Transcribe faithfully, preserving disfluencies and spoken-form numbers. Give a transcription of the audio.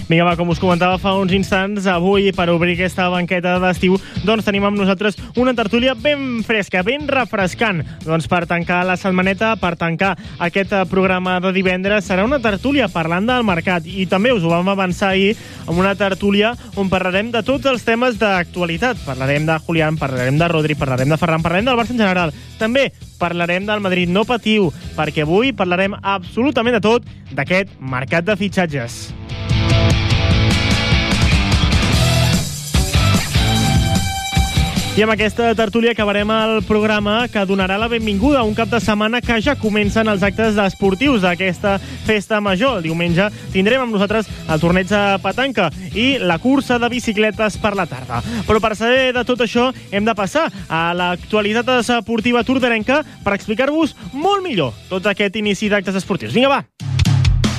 Vinga, va, com us comentava fa uns instants, avui, per obrir aquesta banqueta d'estiu, doncs tenim amb nosaltres una tertúlia ben fresca, ben refrescant. Doncs per tancar la setmaneta, per tancar aquest programa de divendres, serà una tertúlia parlant del mercat. I també us ho vam avançar ahir amb una tertúlia on parlarem de tots els temes d'actualitat. Parlarem de Julián, parlarem de Rodri, parlarem de Ferran, parlarem del Barça en general. També parlarem del Madrid. No patiu, perquè avui parlarem absolutament de tot d'aquest mercat de fitxatges. I amb aquesta tertúlia acabarem el programa que donarà la benvinguda a un cap de setmana que ja comencen els actes esportius d'aquesta festa major. El diumenge tindrem amb nosaltres el torneig de petanca i la cursa de bicicletes per la tarda. Però per saber de tot això hem de passar a l'actualitat esportiva torderenca per explicar-vos molt millor tot aquest inici d'actes esportius. Vinga, va!